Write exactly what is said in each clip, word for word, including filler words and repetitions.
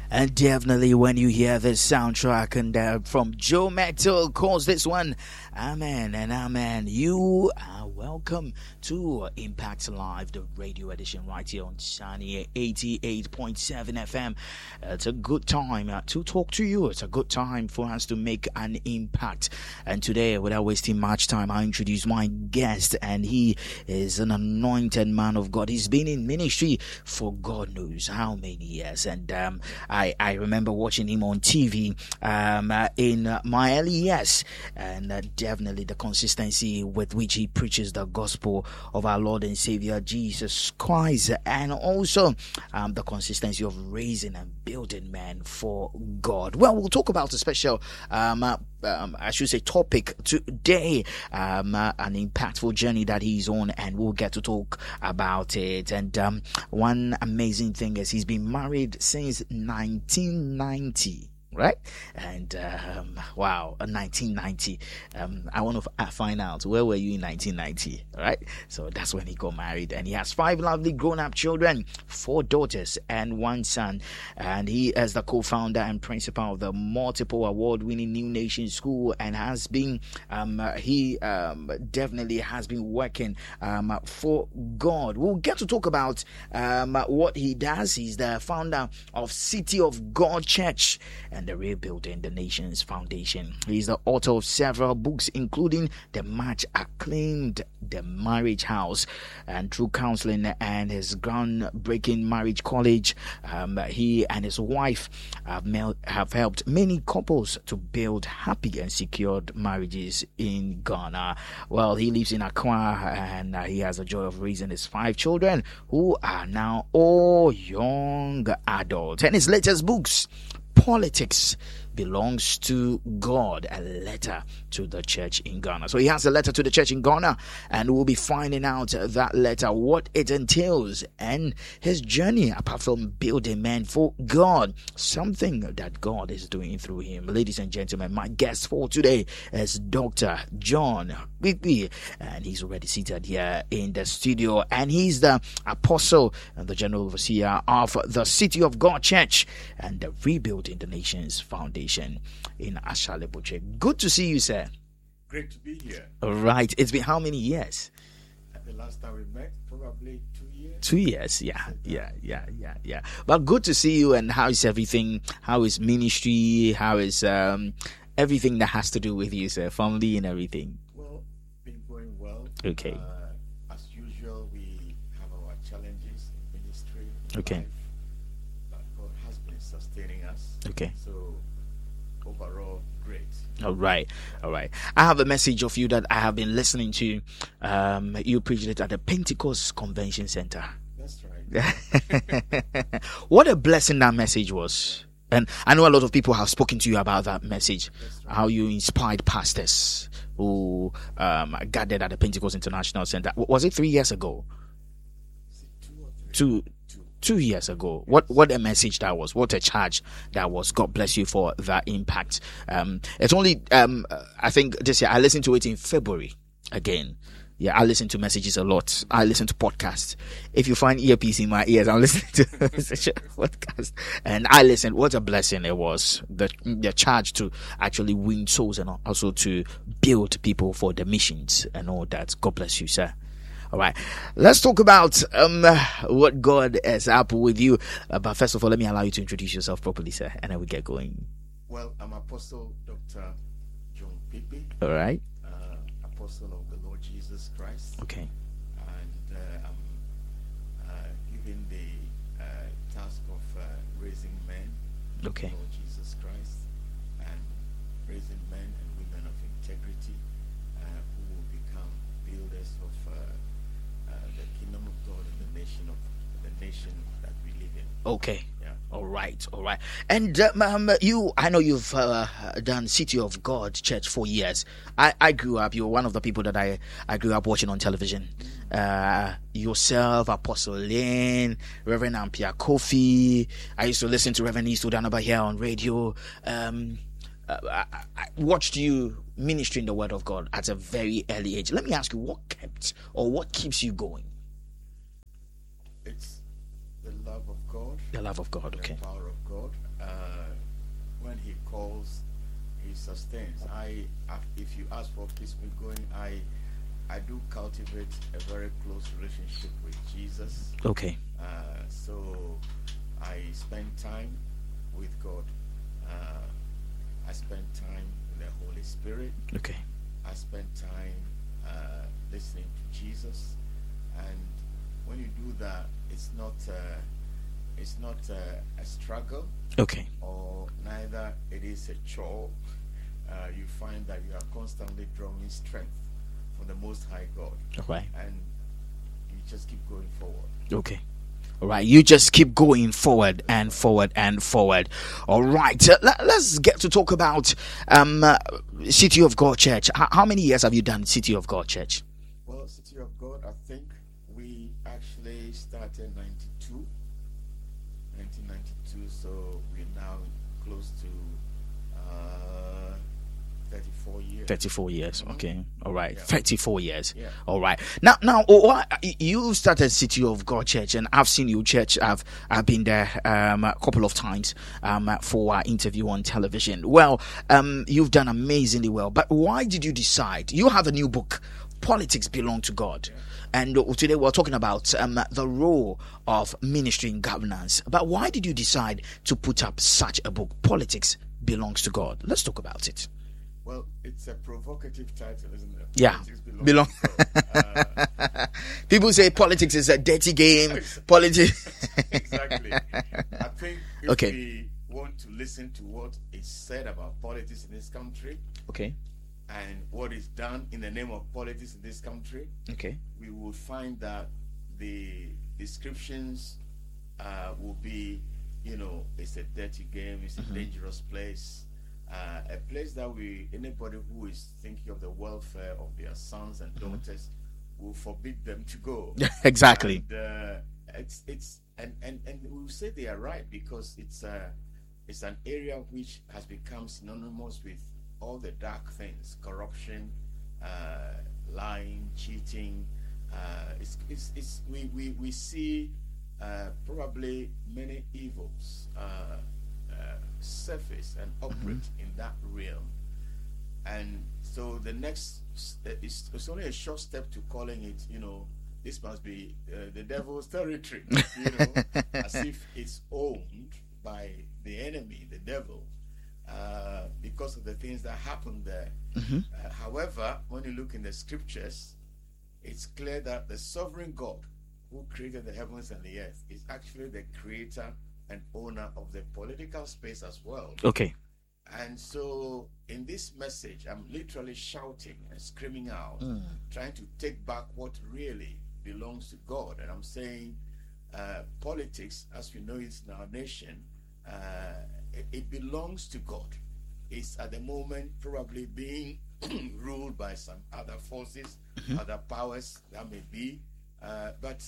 And definitely when you hear this soundtrack and uh, from Joe Metal calls this one Amen and Amen, you are welcome to Impact Live, the radio edition right here on Sunny eighty-eight point seven F M. It's a good time uh, to talk to you. It's a good time for us to make an impact. And today, without wasting much time, I introduce my guest, and he is an anointed man of God. He's been in ministry for God knows how many years. And um, I, I remember watching him on T V um, uh, in uh, my early years, and uh, definitely the consistency with which he preaches the gospel of our Lord and Savior Jesus Christ, and also um, the consistency of raising and building men for God. Well, we'll talk about a special um, uh, um, I should say topic today, um, uh, an impactful journey that he's on, and we'll get to talk about it. And um, one amazing thing is he's been married since nineteen ninety. Right? And um, wow, nineteen ninety. Um, I want to f- find out, where were you in nineteen ninety? Right? So that's when he got married, and he has five lovely grown-up children, four daughters and one son. And he is the co-founder and principal of the multiple award-winning New Nation School, and has been um, uh, he um, definitely has been working um, for God. We'll get to talk about um, what he does. He's the founder of City of God Church and the Rebuilding the Nation's Foundation. He's the author of several books, including the much acclaimed The Marriage House, and through counseling and his groundbreaking marriage college, um, he and his wife have, mel- have helped many couples to build happy and secured marriages in Ghana. Well, he lives in Accra, and uh, he has the joy of raising his five children, who are now all young adults. And his latest books, Politics Belongs to God, a letter to the church in Ghana. So he has a letter to the church in Ghana, and we'll be finding out that letter, what it entails, and his journey apart from building men for God, something that God is doing through him. Ladies and gentlemen, my guest for today is Doctor John Pipi, and he's already seated here in the studio, and he's the apostle and the general overseer of the City of God Church and the Rebuilding the Nation's Foundation in Ashale-Botwe. Good to see you, sir. Great to be here. All right. It's been how many years? The last time we met, probably two years. Two years, yeah, yeah, yeah, yeah, yeah. But good to see you. And how is everything? How is ministry? How is um everything that has to do with you, sir? Family and everything. Well, been going well. Okay. Uh, as usual, we have our challenges in ministry. Okay. Life, but God has been sustaining us. Okay. So overall, great. All right, all right. I have a message of you that I have been listening to. Um, you preached it at the Pentecost Convention Center. That's right. What a blessing that message was. And I know a lot of people have spoken to you about that message, right. How you inspired pastors who um, gathered at the Pentecost International Center. Was it three years ago? Is it two or three? Two. Two years ago. What what a message that was. What a charge that was. God bless you for that impact. Um, it's only, um, I think this year, I listened to it in February again. Yeah, I listen to messages a lot. I listen to podcasts. If you find earpiece in my ears, I'm listening to podcasts. And I listened. What a blessing it was. The, the charge to actually win souls and also to build people for the missions and all that. God bless you, sir. All right, let's talk about um what God has up with you. Uh, but first of all, let me allow you to introduce yourself properly, sir, and then we get going. Well, I'm Apostle Doctor John Pipi. All right. Uh, Apostle of the Lord Jesus Christ. Okay. And uh, I'm uh, given the uh, task of uh, raising men. Okay. For Lord Jesus Christ, and raising men and women of integrity uh, who will become builders of uh, uh, the kingdom of God and the nation of the nation that we live in. Okay. Yeah. All right. All right. And uh, um, you, I know you've uh, done City of God Church for years. I, I grew up. You were one of the people that I, I grew up watching on television. Uh, yourself, Apostle Lane, Reverend Ampia Kofi. I used to listen to Reverend East Udanaba here on radio. Um, uh, I, I watched you ministering the word of God at a very early age. Let me ask you, what kept or what keeps you going? It's the love of God. The love of God, okay. The power of God. Uh, when he calls, he sustains. I, if you ask for keeps me going, I, I do cultivate a very close relationship with Jesus. Okay. Uh, so I spend time with God. Uh, I spend time with the Holy Spirit. Okay. I spend time uh, listening to Jesus, and when you do that, it's not uh, it's not uh, a struggle. Okay. Or neither it is a chore. Uh, you find that you are constantly drawing strength from the Most High God. Right. And you just keep going forward. Okay. All right. You just keep going forward and forward and forward. All right. Uh, let, us get to talk about um, uh, City of God Church. H- how many years have you done City of God Church? Well, City of God, I think we actually started ninety-two. nineteen ninety-two, so we're now close to uh, thirty-four years. thirty-four years. Mm-hmm. Okay. All right. Yeah. thirty-four years. Yeah. All right. Now, now, oh, what- you started City of God Church, and I've seen your church. I've I've been there um, a couple of times um, for our interview on television. Well, um, you've done amazingly well. But why did you decide? You have a new book, Politics Belong to God. Yeah. And today we're talking about um, the role of ministry in governance. But why did you decide to put up such a book, Politics Belongs to God? Let's talk about it. Well, it's a provocative title, isn't it? Yeah. Politics belong. Belong. to God. Uh, People say politics is a dirty game. Politics. exactly. I think if Okay. we want to listen to what is said about politics in this country Okay. and what is done in the name of politics in this country, Okay. we will find that the descriptions uh, will be, you know, it's a dirty game, it's a Mhm. dangerous place, uh, a place that we, anybody who is thinking of the welfare of their sons and Mhm. daughters will forbid them to go. Exactly. And, uh, it's it's and, and and we will say they are right, because it's uh it's an area which has become synonymous with all the dark things: corruption, uh, lying, cheating. Uh, it's, it's, it's, we, we, we see uh, probably many evils uh, uh, surface and operate in that realm. And so the next, st- it's, it's only a short step to calling it, you know, this must be uh, the devil's territory, you know, as if it's owned by the enemy, the devil. Uh, because of the things that happened there. Mm-hmm. Uh, however, when you look in the scriptures, it's clear that the sovereign God who created the heavens and the earth is actually the creator and owner of the political space as well. Okay. And so in this message, I'm literally shouting and screaming out, Mm. trying to take back what really belongs to God. And I'm saying uh, politics, as we know it in our nation, uh, it, it belongs to God. It's at the moment probably being ruled by some other forces, Mhm. other powers that may be, uh, but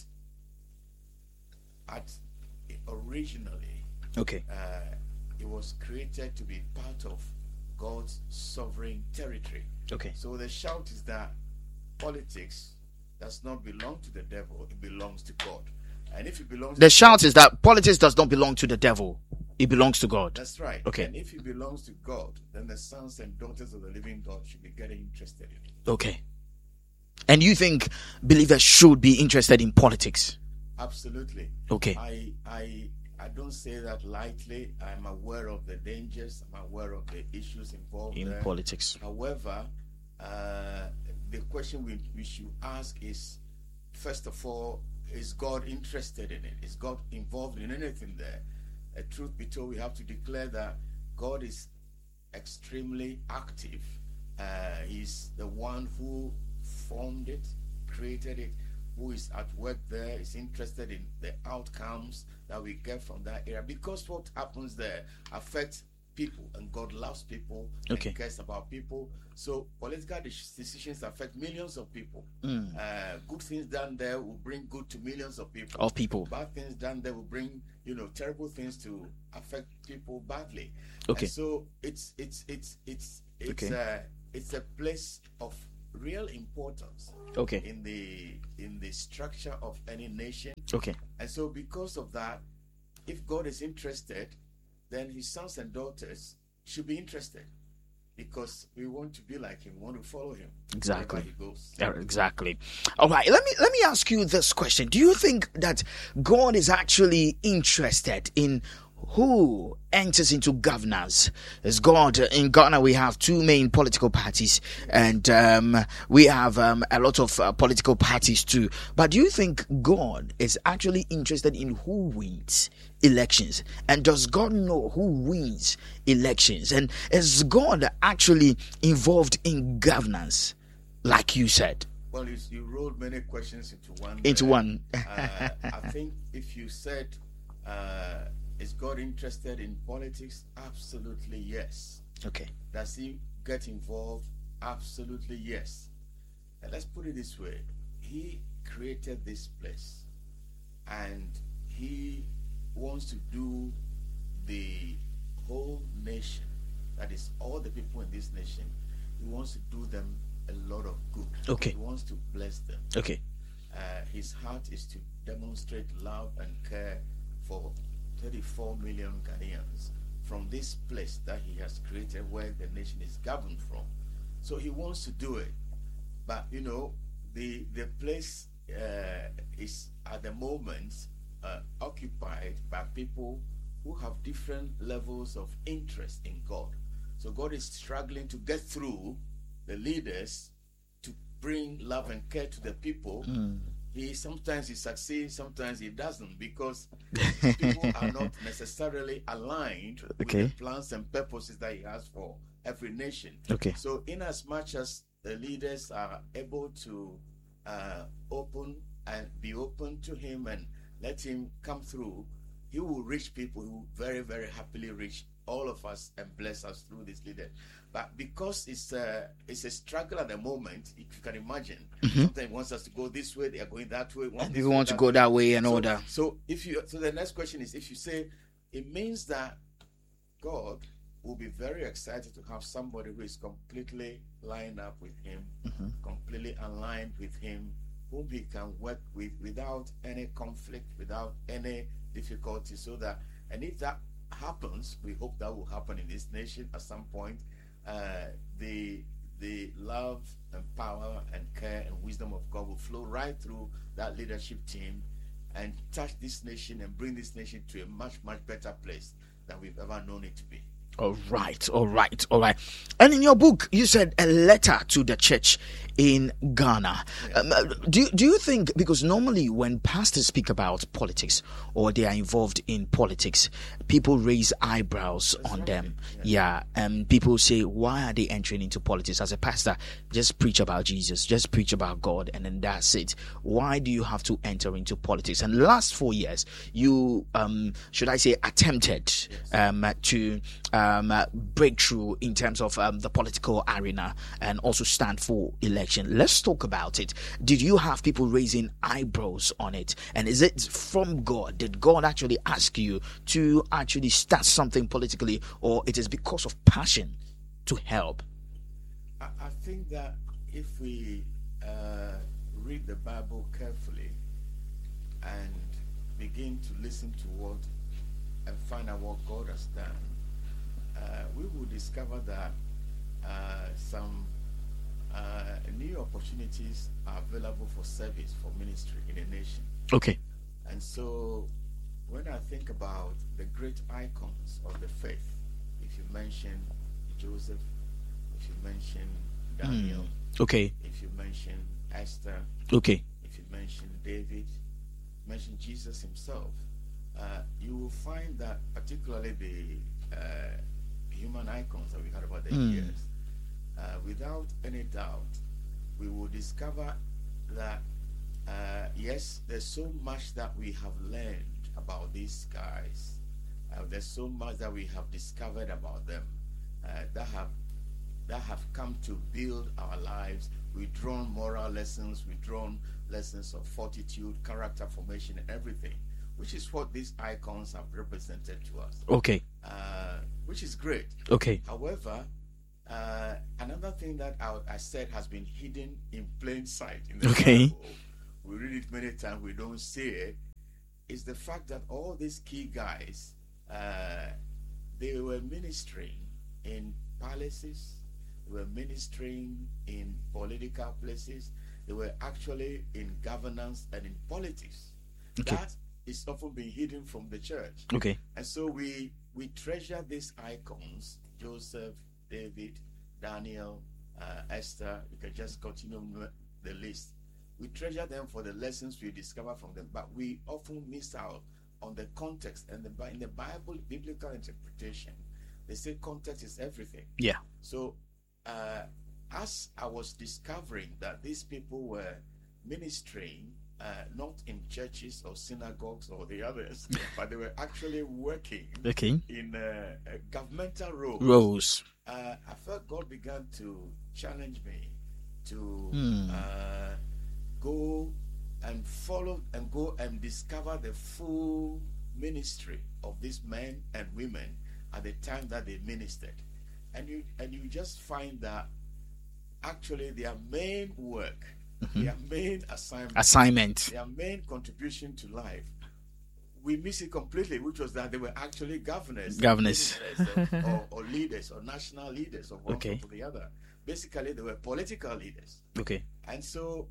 at originally Okay. uh, it was created to be part of God's sovereign territory. Okay. So the shout is that politics does not belong to the devil; it belongs to God. And if it belongs, The to shout is that politics does not belong to the devil. It belongs to God. That's right. Okay. And if it belongs to God, then the sons and daughters of the living God should be getting interested in it. Okay. And you think believers should be interested in politics? Absolutely. Okay. I I I don't say that lightly. I'm aware of the dangers. I'm aware of the issues involved In there. politics. However, uh, the question we, we should ask is, first of all, is God interested in it? Is God involved in anything there? Uh, truth be told, we have to declare that God is extremely active. Uh, he's the one who formed it, created it, who is at work there, is interested in the outcomes that we get from that area, because what happens there affects people, and God loves people Okay. and cares about people. So political de- decisions affect millions of people. Mm. Uh, good things done there will bring good to millions of people. Of people. Bad things done there will bring, you know, terrible things to affect people badly. Okay. And so it's it's it's it's it's Okay. uh, it's a place of real importance Okay. in the in the structure of any nation. Okay. And so because of that, if God is interested, then his sons and daughters should be interested, because we want to be like him, we want to follow him. Exactly. Wherever he goes. Yeah, exactly. All right. Let me let me ask you this question. Do you think that God is actually interested in who enters into governance? As God in Ghana, we have two main political parties, and um, we have um, a lot of uh, political parties too. But do you think God is actually interested in who wins elections? And does God know who wins elections? And is God actually involved in governance, like you said? Well, you, you rolled many questions into one. Into there. one. uh, I think if you said, uh, is God interested in politics? Absolutely yes. Okay. Does he get involved? Absolutely yes. And let's put it this way. He created this place, and he wants to do the whole nation, that is all the people in this nation, he wants to do them a lot of good. Okay. He wants to bless them. Okay. Uh, his heart is to demonstrate love and care for thirty-four million Ghanaians from this place that he has created, where the nation is governed from. So he wants to do it. But, you know, the the place uh, is at the moment uh, occupied by people who have different levels of interest in God. So God is struggling to get through the leaders to bring love and care to the people. Mm. He sometimes he succeeds, sometimes he doesn't, because people are not necessarily aligned Okay. with the plans and purposes that he has for every nation. Okay. So in as much as the leaders are able to uh, open and be open to him and let him come through, he will reach people who very, very happily reach all of us and bless us through this leader. But because it's a, it's a struggle at the moment, if you can imagine, Mm-hmm. sometimes he wants us to go this way, they are going that way. And people want to go that way and so, all that. So if you, so the next question is, if you say, it means that God will be very excited to have somebody who is completely lined up with him, Mm-hmm. completely aligned with him, whom he can work with without any conflict, without any difficulty, so that, and if that happens, we hope that will happen in this nation at some point, uh, the the love and power and care and wisdom of God will flow right through that leadership team and touch this nation and bring this nation to a much, much better place than we've ever known it to be. All right, all right, all right. And in your book, you said a letter to the church in Ghana. Yeah. Um, uh, do do you think, because normally when pastors speak about politics or they are involved in politics, people raise eyebrows That's on right. them. Yeah. Yeah, and people say, why are they entering into politics? As a pastor, just preach about Jesus, just preach about God, and then that's it. Why do you have to enter into politics? And the last four years, you um should I say attempted Yes. um to um uh, break through in terms of um, the political arena and also stand for election. Let's talk about it. Did you have people raising eyebrows on it? And is it from God? Did God actually ask you to actually start something politically, or it is because of passion to help? I, I think that if we uh, read the Bible carefully and begin to listen to what and find out what God has done, uh, we will discover that uh, some uh, new opportunities are available for service, for ministry in a nation. Okay. And so when I think about the great icons of the faith, if you mention Joseph, if you mention Daniel, Okay. if you mention Esther, Okay. if you mention David, mention Jesus himself, uh, you will find that particularly the uh, human icons that we heard about the Mm. years, uh, without any doubt, we will discover that uh, yes, there's so much that we have learned about these guys. Uh, there's so much that we have discovered about them uh, that have that have come to build our lives. We've drawn moral lessons, we've drawn lessons of fortitude, character formation, and everything, which is what these icons have represented to us. Okay. Uh, which is great. Okay. However, uh, another thing that I, I said has been hidden in plain sight in the Okay. Bible, we read it many times, we don't see it, is the fact that all these key guys, uh, they were ministering in palaces, they were ministering in political places, they were actually in governance and in politics. Okay. That is often being hidden from the church. Okay. And so we we treasure these icons: Joseph, David, Daniel, uh, Esther. You can just continue the list. We treasure them for the lessons we discover from them, but we often miss out on the context. And the, in the Bible, biblical interpretation, they say context is everything. Yeah. So uh, as I was discovering that these people were ministering, uh, not in churches or synagogues or the others, but they were actually working Okay. in uh, uh, governmental roles. Roles. Uh, I felt God began to challenge me to Hmm. uh, go and follow and go and discover the full ministry of these men and women at the time that they ministered. And you and you just find that actually their main work, Mhm. their main assignment, Assignment. their main contribution to life, we miss it completely, which was that they were actually governors, Governors. ministers, or, or, or leaders, or national leaders of one Okay. or the other. Basically, they were political leaders. Okay. And so,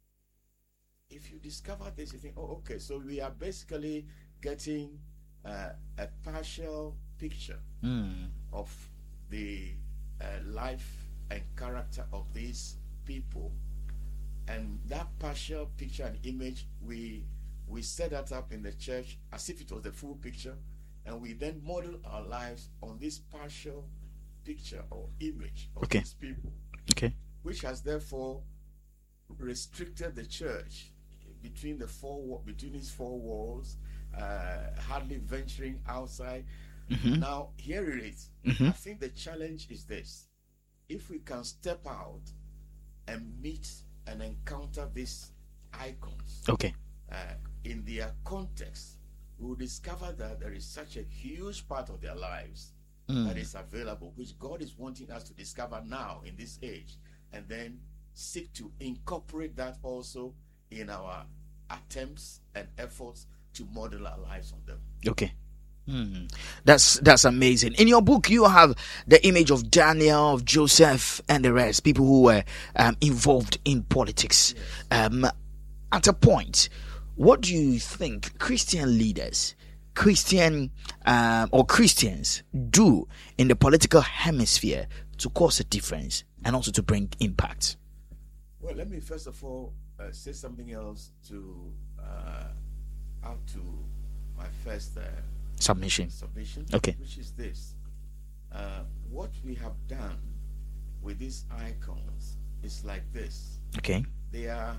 if you discover this, you think, oh, okay, so we are basically getting uh, a partial picture Hmm. of the uh, life and character of these people. And that partial picture and image, we we set that up in the church as if it was the full picture, and we then model our lives on this partial picture or image of Okay. these people, Okay. which has therefore restricted the church between the four wa- between these four walls, uh, hardly venturing outside. Mhm. Now, here it is. Mhm. I think the challenge is this: if we can step out and meet and encounter these icons Okay. uh, in their context, we will discover that there is such a huge part of their lives Mm. that is available, which God is wanting us to discover now in this age, and then seek to incorporate that also in our attempts and efforts to model our lives on them. Okay. Hmm. That's that's amazing. In your book, you have the image of Daniel, of Joseph, and the rest, people who were um, involved in politics. Um, at a point, what do you think Christian leaders, Christian um, or Christians do in the political hemisphere to cause a difference and also to bring impact? Well, let me first of all uh, say something else to uh, add to my first uh, Submission. submission, Okay. which is this: uh, what we have done with these icons is like this. Okay. They are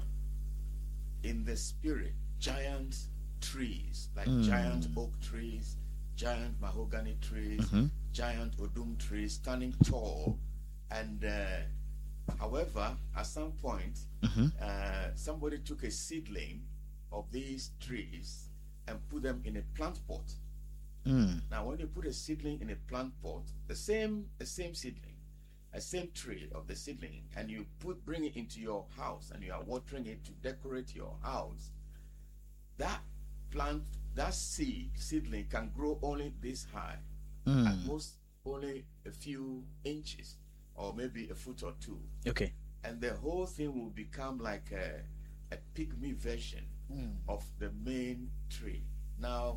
in the spirit giant trees, like Mm. giant oak trees, giant mahogany trees, Mhm. giant odum trees, standing tall. And uh, however, at some point, Mhm. uh, somebody took a seedling of these trees and put them in a plant pot. Mm. Now, when you put a seedling in a plant pot, the same the same seedling, a same tree of the seedling, and you put bring it into your house and you are watering it to decorate your house, that plant, that seed seedling can grow only this high, at Mm. most only a few inches or maybe a foot or two, Okay. and the whole thing will become like a, a pygmy version Mm. of the main tree. Now,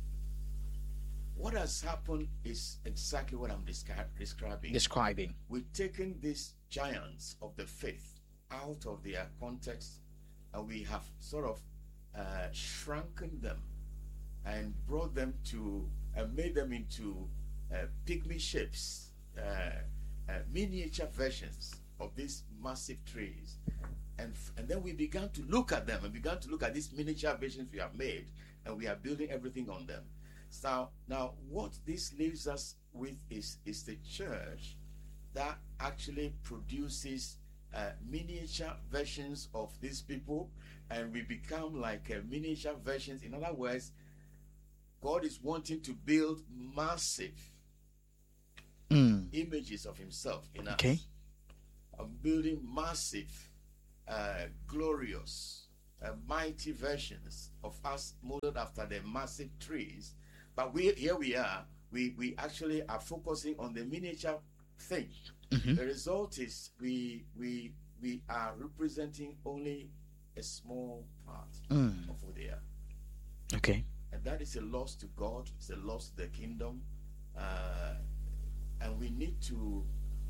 what has happened is exactly what I'm descri- describing. Describing. We've taken these giants of the faith out of their context, and we have sort of uh, shrunken them and brought them to and made them into uh, pygmy shapes, uh, uh, miniature versions of these massive trees. And, f- and then we began to look at them and began to look at these miniature versions we have made, and we are building everything on them. So now what this leaves us with is, is the church that actually produces uh, miniature versions of these people, and we become like uh, miniature versions. In other words, God is wanting to build massive Mm. images of himself in us. Okay. I'm building massive, uh, glorious, uh, mighty versions of us modeled after the massive trees. But we here we are we we actually are focusing on the miniature thing. Mhm. The result is we we we are representing only a small part Mm. of who they are, Okay. and that is a loss to God. It's a loss to the kingdom, uh, and we need to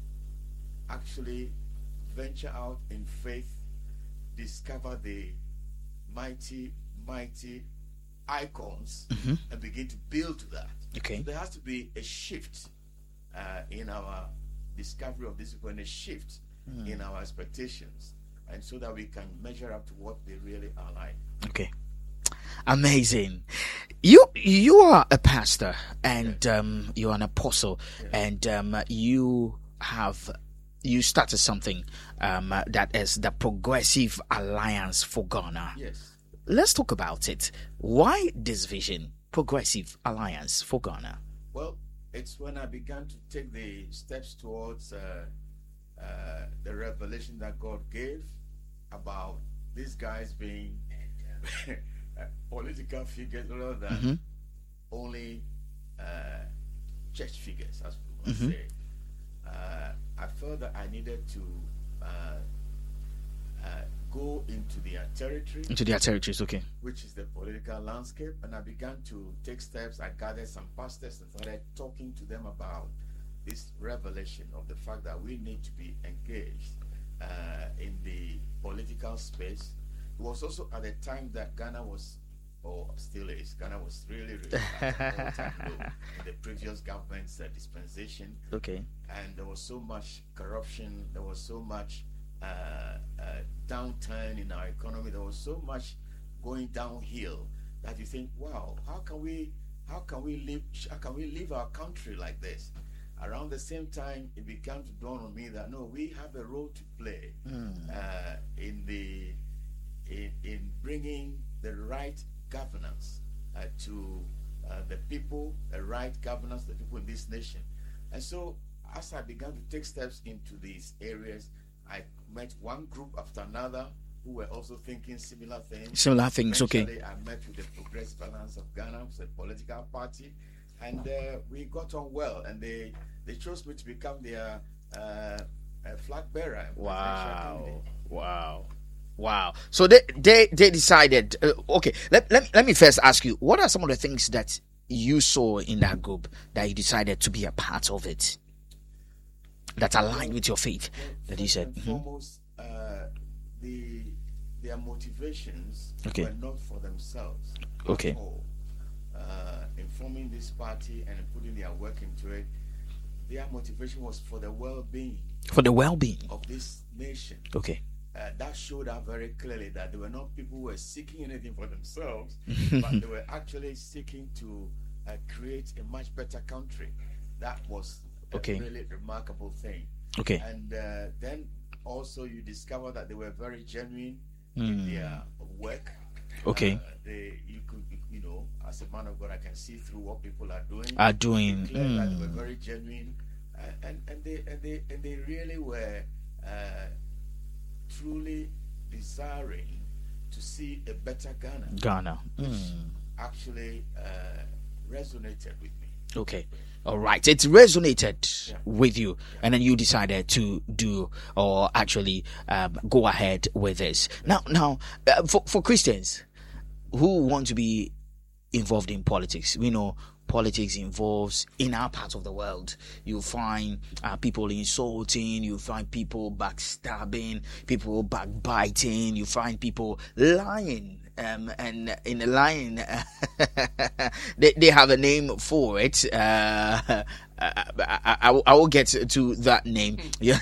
actually venture out in faith, discover the mighty, mighty icons, Mhm. and begin to build to that. Okay. So there has to be a shift uh, in our discovery of this people, and a shift Mm. in our expectations, and so that we can measure up to what they really are like. Okay. Amazing. You you are a pastor and um, you're an apostle, and um, you have you started something um, that is the Progressive Alliance for Ghana. Yes. Let's talk about it. Why this vision, Progressive Alliance for Ghana? Well, it's when I began to take the steps towards uh, uh, the revelation that God gave about these guys being uh, political figures rather than Mhm. only uh, church figures, as we would Mhm. say. Uh, I felt that I needed to uh, uh, go into their territory, Into their territories, okay. which is the political landscape, and I began to take steps. I gathered some pastors and started talking to them about this revelation of the fact that we need to be engaged uh, in the political space. It was also at the time that Ghana was, or still is, Ghana was really, really at an all-time low in the previous government's uh, dispensation, Okay. and there was so much corruption, there was so much uh, uh, downturn in our economy, there was so much going downhill that you think, wow, how can we, how can we live, how can we live our country like this? Around the same time, it began to dawn on me that no, we have a role to play Mm. uh, in the in, in bringing the right governance uh, to uh, the people, the right governance, the people in this nation. And so, as I began to take steps into these areas, I met one group after another who were also thinking similar things. Similar things, okay. Eventually, I met with the Progressive Alliance of Ghana, which is a political party, and uh, we got on well. And they they chose me to become their uh, uh, flag bearer. and presidential Wow. candidate. Wow. Wow. So they they, they decided, uh, okay, let, let, me, let me first ask you, what are some of the things that you saw in that group that you decided to be a part of it, that aligned with your faith, that you First said, and mhm. foremost, uh, the their motivations Okay. were not for themselves. at Okay. all. Uh, in forming this party and putting their work into it, their motivation was for the well-being For the well-being. of this nation. Okay. Uh, that showed up very clearly that they were not people who were seeking anything for themselves, but they were actually seeking to uh, create a much better country. That was a Okay. really remarkable thing. Okay. And uh, then also you discover that they were very genuine Mm. in their work. Okay. Uh, they, you could, you know, as a man of God, I can see through what people are doing. Are doing. Clear that they were Mm. very genuine, uh, and and they and they and they really were uh, truly desiring to see a better Ghana, Ghana. which Mm. actually uh, resonated with me. Okay. All right. It resonated Yeah. with you, and then you decided to do or actually um, go ahead with this. Now, now, uh, for for Christians who want to be involved in politics, we know politics involves in our part of the world. You find uh, people insulting, you find people backstabbing, people backbiting, you find people lying. Um, and in the lying, they, they have a name for it. Uh, I, I, I, will- I will get to that name. Yeah,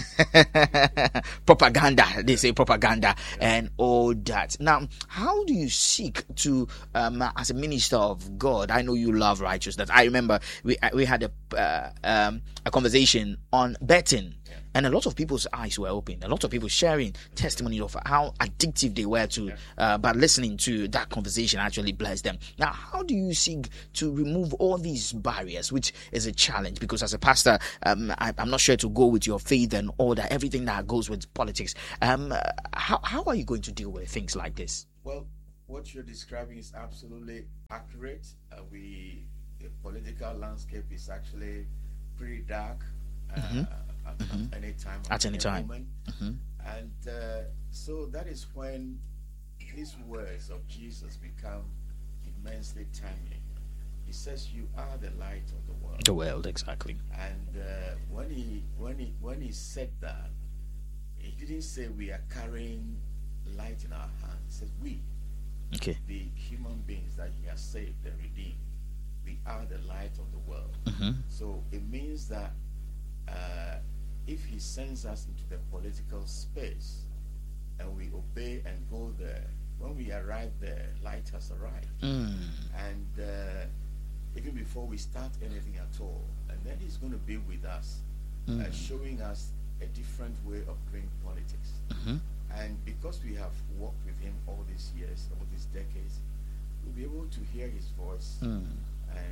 propaganda. They say propaganda and all that. Now, how do you seek to, um, as a minister of God? I know you love righteousness. I remember we we had a uh, um, a conversation on betting. And a lot of people's eyes were open. A lot of people sharing testimony of how addictive they were to, uh, but listening to that conversation actually blessed them. Now, how do you seek to remove all these barriers, which is a challenge? Because as a pastor, um, I, I'm not sure to go with your faith and all that, everything that goes with politics. Um, uh, how how are you going to deal with things like this? Well, what you're describing is absolutely accurate. Uh, we the political landscape is actually pretty dark uh, Mm-hmm. at, Mm-hmm. at any time, At any time. moment. Mm-hmm. And uh, so that is when these words of Jesus become immensely timely. He says, "You are the light of the world." The world, exactly. And uh, when he when he when he said that, he didn't say we are carrying light in our hands. He said we, Okay. the human beings that he has saved and redeemed, we are the light of the world. Mm-hmm. So it means that uh, if he sends us into the political space and we obey and go there, when we arrive there, light has arrived. Mm. And uh, even before we start anything at all, and then he's going to be with us, Mm. uh, showing us a different way of doing politics. Mm-hmm. And because we have walked with him all these years, all these decades, we'll be able to hear his voice Mm. and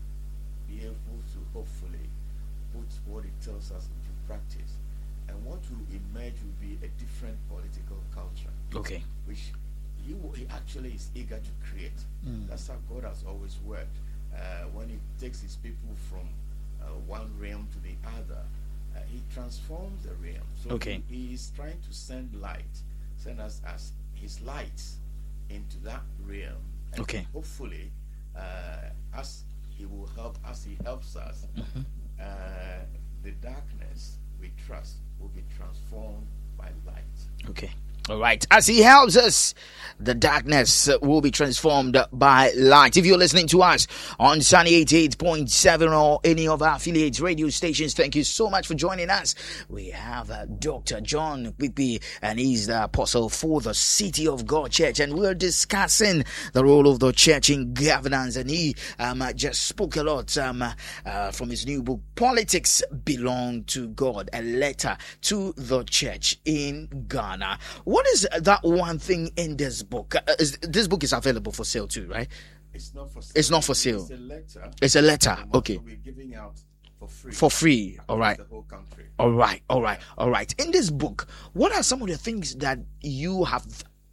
be able to hopefully put what he tells us into practice. And what will emerge will be a different political culture, Okay. which he, w- he actually is eager to create. Mm. That's how God has always worked. Uh, when he takes his people from uh, one realm to the other, uh, he transforms the realm. So Okay. he, he is trying to send light, send us as his light into that realm. And Okay. hopefully, uh, as he will help, as he helps us, Mm-hmm. uh, the darkness we trust will be transformed by light. Okay. All right. As he helps us, the darkness uh, will be transformed by light. If you're listening to us on Sunny eighty-eight point seven or any of our affiliate radio stations, thank you so much for joining us. We have uh, Doctor John Pipi, and he's the apostle for the City of God Church, and we're discussing the role of the church in governance. And he um, uh, just spoke a lot um, uh, uh, from his new book, Politics Belong to God, a letter to the church in Ghana. What is that one thing in this book? Uh, is, this book is available for sale too, right? It's not for sale. It's not for sale. It's a letter. It's a letter. The one Okay. We're giving out for free. For free. All across right. The whole country. All right. All right. All right. In this book, what are some of the things that you have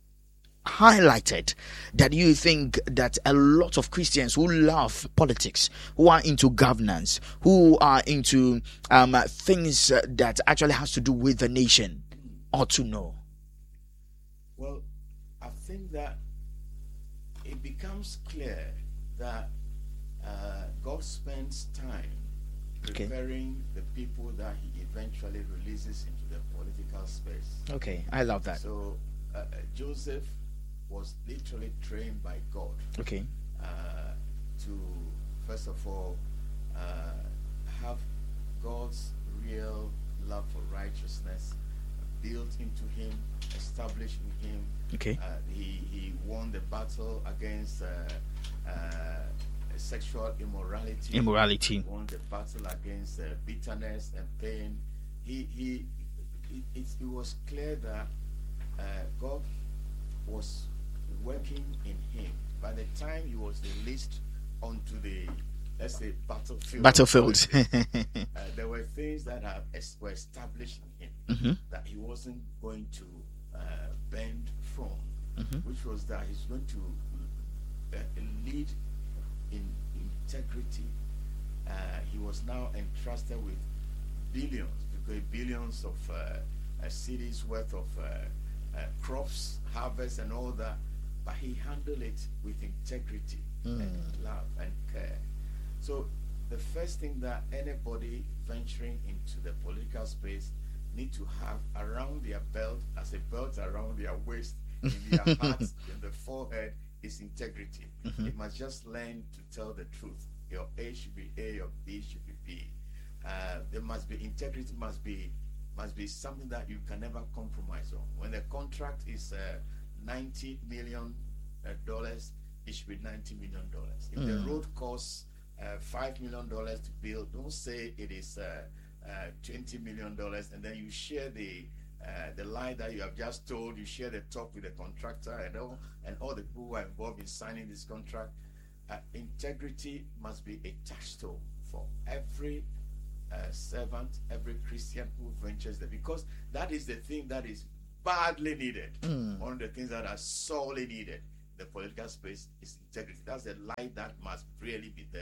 highlighted that you think that a lot of Christians who love politics, who are into governance, who are into um, things uh, that actually has to do with the nation ought to know? Well, I think that it becomes clear that uh, God spends time Okay. preparing the people that he eventually releases into the political space. Okay, I love that. So uh, uh, Joseph was literally trained by God Okay. uh, to, first of all, uh, have God's real love for righteousness built into him, established in him. Okay. Uh, he, he won the battle against uh, uh, sexual immorality. Immorality. Won the battle against uh, bitterness and pain. He, he, it, it, it was clear that uh, God was working in him. By the time he was released onto the, let's say, battlefield, Battlefield. uh, there were things that have es- were established in him Mm-hmm. that he wasn't going to uh, bend from, Mhm. which was that he's going to uh, lead in integrity. Uh, he was now entrusted with billions, because billions of uh, a city's worth of uh, uh, crops, harvest, and all that, but he handled it with integrity Mm. and love and care. So the first thing that anybody venturing into the political space need to have around their belt, as a belt around their waist, in their hearts, in the forehead, is integrity. Mhm. They must just learn to tell the truth. Your A should be A, your B should be B. Uh, there must be integrity. Must be must be something that you can never compromise on. When the contract is uh, ninety million uh, dollars, it should be ninety million dollars. If the Mm. road costs uh, five million dollars to build, don't say it is uh, uh, twenty million dollars, and then you share the uh, the lie that you have just told. You share the top with the contractor and all, and all the people who are involved in signing this contract. Uh, integrity must be a touchstone for every uh, servant, every Christian who ventures there, because that is the thing that is badly needed. Mm. One of the things that are sorely needed in the political space is integrity. That's the light that must really be there.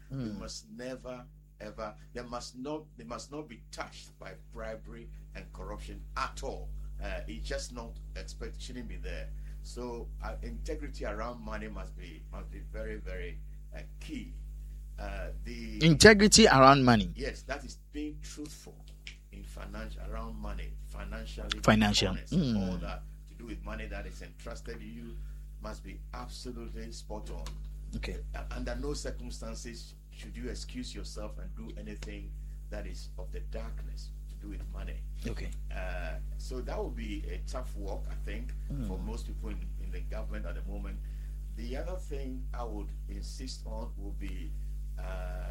Mm. You must never, ever, they must not, they must not be touched by bribery and corruption at all. Uh, it's just not expect, shouldn't be there. So uh, integrity around money must be must be very, very uh, key. Uh, the integrity around money. Yes, that is being truthful in financial around money, financially, financial, honest, mm. all that to do with money that is entrusted to you must be absolutely spot on. Okay. Uh, under no circumstances should you excuse yourself and do anything that is of the darkness to do with money. Okay. Uh, so that would be a tough walk, I think, mm. for most people in, in the government at the moment. The other thing I would insist on would be uh,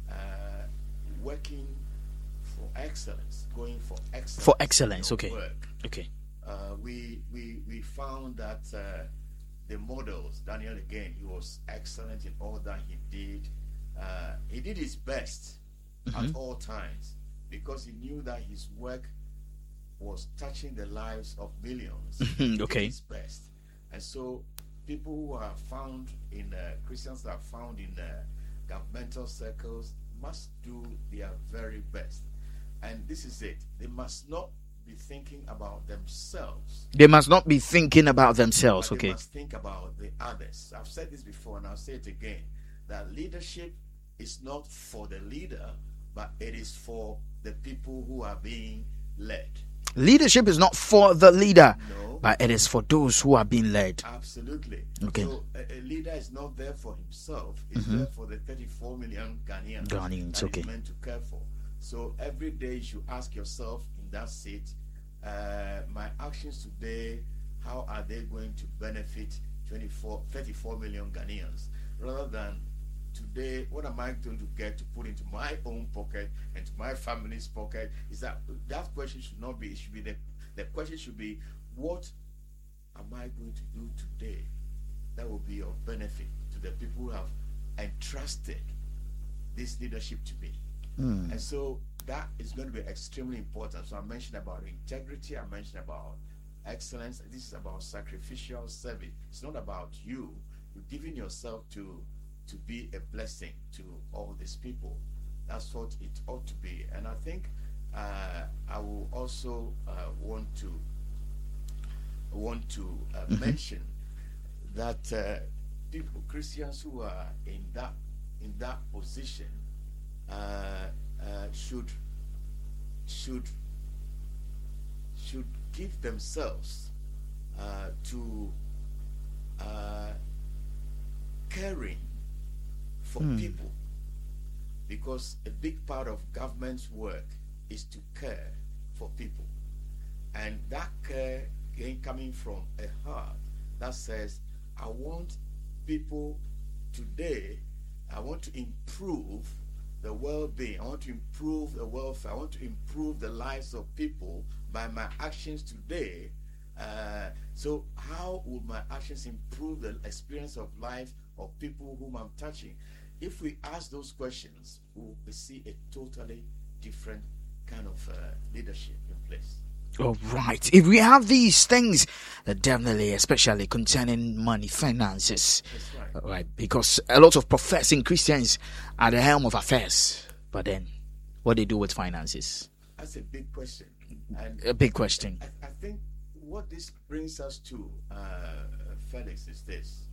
uh, working for excellence, going for excellence. For excellence, okay. Work. Okay. Uh, we we we found that uh, the models, Daniel again, he was excellent in all that he did. Uh, he did his best mm-hmm. at all times because he knew that his work was touching the lives of millions. He okay. did his best, and so people who are found in uh, Christians that are found in uh, governmental circles must do their very best, and this is it. They must not be thinking about themselves. They must not be thinking about themselves. But okay. They must think about the others. I've said this before, and I'll say it again. That leadership is not for the leader, but it is for the people who are being led. Leadership is not for the leader, no, but it is for those who are being led. Absolutely. Okay. So a, a leader is not there for himself. He's mm-hmm. there for the thirty-four million Ghanaians. Ghanaians, that okay. he's meant to care for. So every day you should ask yourself in that seat, uh, my actions today, how are they going to benefit twenty-four, thirty-four million Ghanaians? Rather than today, what am I going to get to put into my own pocket and to my family's pocket? Is that that question should not be, it should be the, the question should be, what am I going to do today that will be of benefit to the people who have entrusted this leadership to me? Mm. And so that is going to be extremely important. So I mentioned about integrity, I mentioned about excellence. This is about sacrificial service. It's not about you. You're giving yourself to to be a blessing to all these people. That's what it ought to be. And I think uh, I will also uh, want to want to uh, mm-hmm. mention that uh, people, Christians who are in that in that position, uh, uh, should should should give themselves uh, to uh, caring for mm. people, because a big part of government's work is to care for people, and that care coming from a heart that says, I want people today, I want to improve the well-being, I want to improve the welfare, I want to improve the lives of people by my actions today. Uh, so how would my actions improve the experience of life of people whom I'm touching? If we ask those questions, we'll see a totally different kind of uh, leadership in place. All right. If we have these things, uh, definitely, especially concerning money, finances. That's right. Uh, right. Because a lot of professing Christians are the helm of affairs. But then, what they do with finances? That's a big question. And a big question. I, I think what this brings us to, uh, Felix, is this.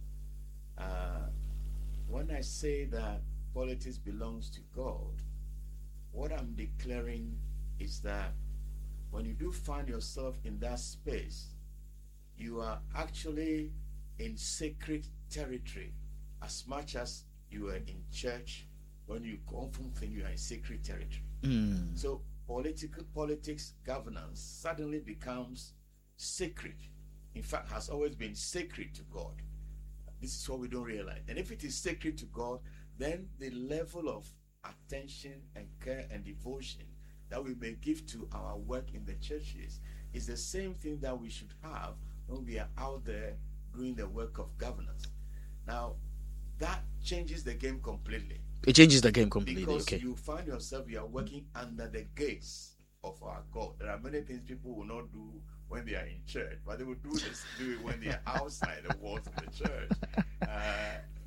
Uh, when I say that politics belongs to God, what I'm declaring is that when you do find yourself in that space, you are actually in sacred territory as much as you are in church. When you come from thing, you are in sacred territory. Mm. So political politics governance suddenly becomes sacred. In fact, has always been sacred to God. This is what we don't realize. And if it is sacred to God, then the level of attention and care and devotion that we may give to our work in the churches is the same thing that we should have when we are out there doing the work of governance. Now, that changes the game completely. It changes the game completely, because okay. you find yourself, you are working under the gaze of our God. There are many things people will not do when they are in church, but they will do this do it when they are outside the walls of the church. Uh,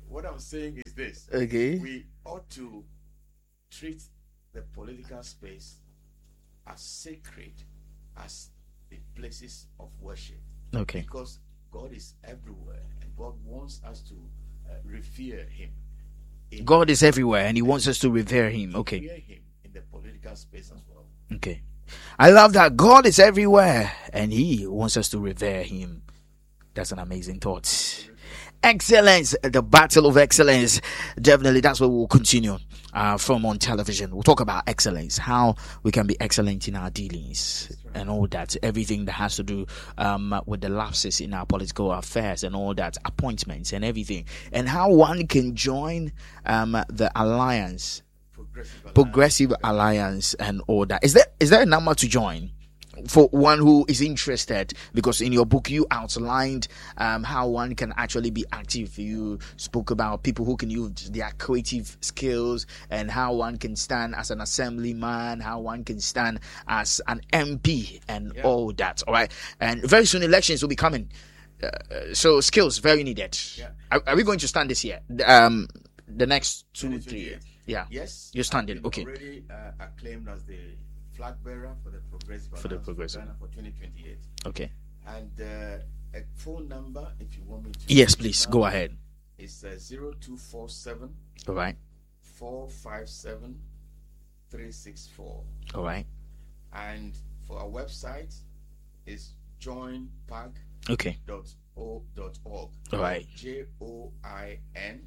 what I'm saying is this. Okay. We ought to treat the political space as sacred as the places of worship. Okay. Because God is everywhere and God wants us to uh, revere Him. God is everywhere and He wants us to revere Him. Okay. Revere Him in the political space as well. Okay. I love that. God is everywhere and He wants us to revere Him. That's an amazing thought. Excellence, the battle of excellence. Definitely, that's what we'll continue uh, from on television. We'll talk about excellence, how we can be excellent in our dealings right. and all that. Everything that has to do um, with the lapses in our political affairs and all that, appointments and everything, and how one can join um, the alliance, progressive alliance, progressive alliance, and all that. Is there is there a number to join? For one who is interested, because in your book you outlined um, how one can actually be active. You spoke about people who can use their creative skills and how one can stand as an assemblyman, how one can stand as an M P and yeah. all that. All right, and very soon elections will be coming, uh, so skills very needed. Yeah. Are, are we going to stand this year? Um, the next two, three years. Yeah. Yes. You're standing. Okay. Already uh, acclaimed as the flag bearer for the progressive for the progressive for twenty twenty-eight. Okay. And uh, a phone number, if you want me to. Yes, please go ahead. It's uh, zero two four seven. All right. Four five seven three six four. All right. And for our website is joinpag. Okay. Dot o dot org. All right. J O I N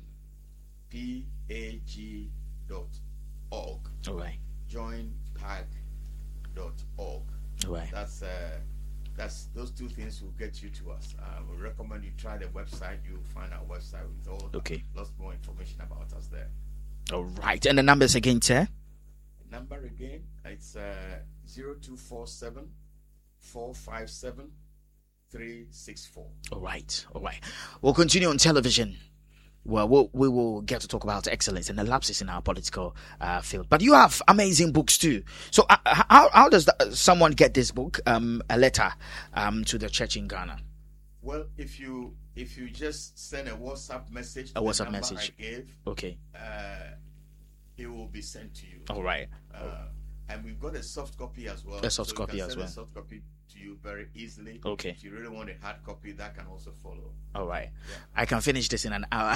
P A G dot org. All right. Joinpag. Dot org. Right. That's uh, that's those two things will get you to us. Uh, we recommend you try the website. You'll find our website with all okay. lots more information about us there. All right, and the numbers again, sir. Number again, it's uh zero two four seven four five seven three six four. All right, all right. We'll continue on television. Well, we'll, we will get to talk about excellence and the lapses in our political uh, field. But you have amazing books too. So uh, how how does the, someone get this book, um, a letter um, to the church in Ghana? Well, if you if you just send a WhatsApp message, a WhatsApp message, I gave, okay, uh, it will be sent to you. All right. Uh, and we've got a soft copy as well. A soft so copy you can as send well. A soft copy to you very easily. Okay. If you really want a hard copy, that can also follow. All right. Yeah. I can finish this in an hour.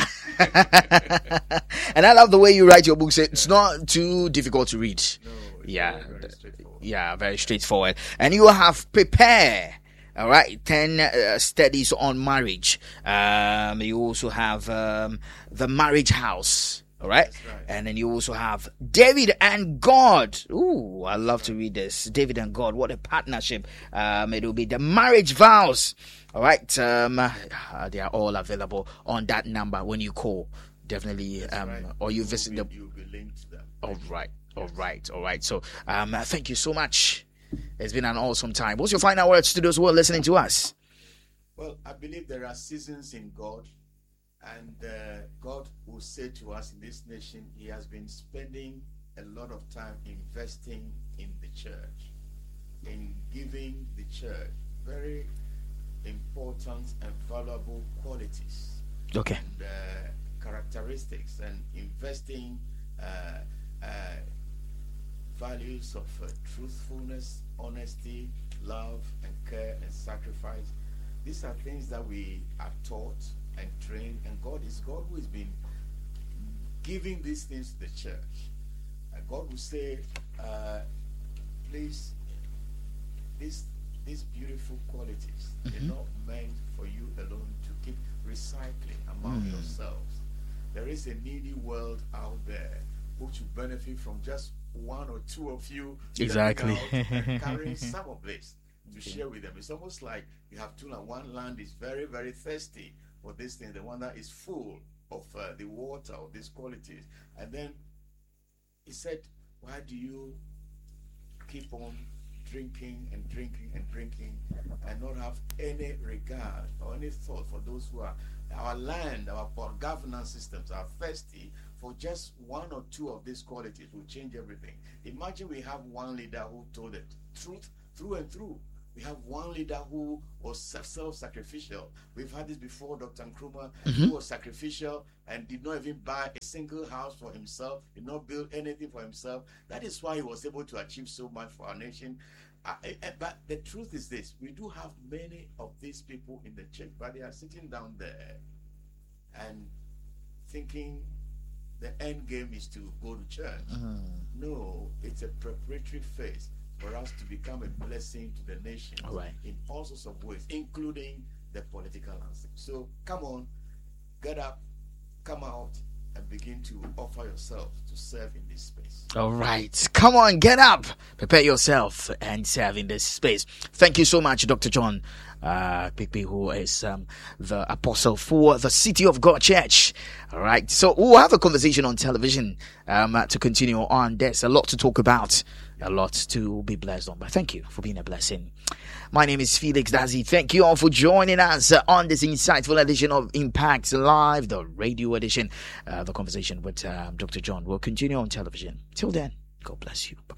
And I love the way you write your books. It's yeah. not too difficult to read. No, it's yeah. very, very straightforward. Yeah, very straightforward. And you have prepared, all right, ten uh, studies on marriage. Um, you also have um, the marriage house. All right? right. And then you also have David and God. Ooh, I love to read this. David and God. What a partnership. Um, it will be the marriage vows. All right. Um, uh, they are all available on that number when you call. Definitely. Um, right. or you you'll visit be, the. You'll be linked to them. All right. All right. All right. So, um, thank you so much. It's been an awesome time. What's your final words to those who are listening to us? Well, I believe there are seasons in God. And uh, God will say to us in this nation, He has been spending a lot of time investing in the church, in giving the church very important and valuable qualities, okay, and uh, characteristics, and investing uh, uh, values of uh, truthfulness, honesty, love, and care and sacrifice. These are things that we are taught and trained, and God is God who has been giving these things to the church. And God will say, uh, please, these these beautiful qualities, mm-hmm. they're not meant for you alone to keep recycling among mm. yourselves. There is a needy world out there which will benefit from just one or two of you exactly and carrying some of this to okay. share with them. It's almost like you have two land. One land is very, very thirsty for this thing, the one that is full of uh, the water of these qualities. And then he said, why do you keep on drinking and drinking and drinking and not have any regard or any thought for those who are our land, our governance systems are thirsty for just one or two of these qualities will change everything. Imagine we have one leader who told the truth through and through, We have one leader who was self-sacrificial. We've had this before, Doctor Nkrumah, Mm-hmm. who was sacrificial and did not even buy a single house for himself, did not build anything for himself. That is why he was able to achieve so much for our nation. Uh, uh, but the truth is this, we do have many of these people in the church, but they are sitting down there and thinking the end game is to go to church. Mm. No, it's a preparatory phase for us to become a blessing to the nation All right. in all sorts of ways, including the political landscape. So come on, get up, come out, and begin to offer yourself to serve in this space. All right. Come on, get up. Prepare yourself and serve in this space. Thank you so much, Doctor John uh, Kpikpi, who is um, the apostle for the City of God Church. All right. So we'll have a conversation on television um, uh, to continue on. There's a lot to talk about, a lot to be blessed on. But thank you for being a blessing. My name is Felix Dazi. Thank you all for joining us uh, on this insightful edition of Impact Live, the radio edition. Uh, the conversation with um, Doctor John will continue on television. Till then, God bless you. Bye.